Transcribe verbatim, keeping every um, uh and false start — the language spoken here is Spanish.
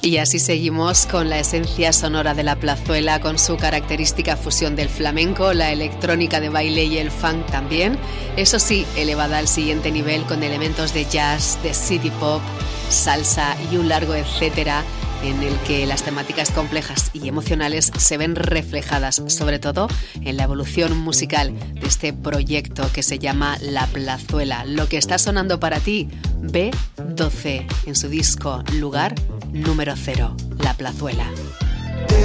Y así seguimos con la esencia sonora de La Plazuela, con su característica fusión del flamenco, la electrónica de baile y el funk también. Eso sí, elevada al siguiente nivel con elementos de jazz, de city pop, salsa y un largo etcétera, en el que las temáticas complejas y emocionales se ven reflejadas, sobre todo en la evolución musical de este proyecto que se llama La Plazuela. Lo que está sonando para ti, B doce, en su disco Lugar número cero, La Plazuela.